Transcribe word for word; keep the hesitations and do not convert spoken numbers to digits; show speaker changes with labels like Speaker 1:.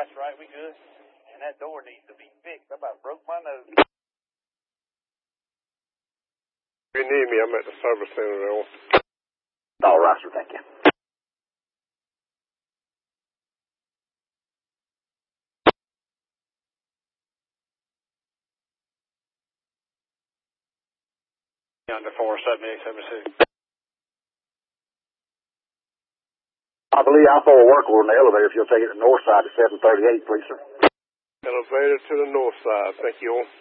Speaker 1: That's right, we good. And that door needs to be fixed. I about broke my nose.
Speaker 2: If you need me, I'm at the service center now.
Speaker 3: All right, sir. Thank you.
Speaker 1: Under four seventy-eight seventy-six.
Speaker 3: I believe I saw a worker on the elevator. If you'll take it to the north side to seven thirty-eight, please, sir.
Speaker 2: Elevator to the north side. Thank you all.